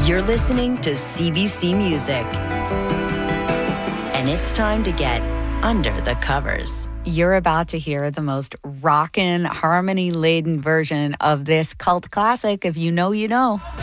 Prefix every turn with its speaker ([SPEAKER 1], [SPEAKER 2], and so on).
[SPEAKER 1] You're listening to CBC Music. And it's time to get under the covers.
[SPEAKER 2] You're about to hear the most rockin', harmony-laden version of this cult classic. If you know, you know.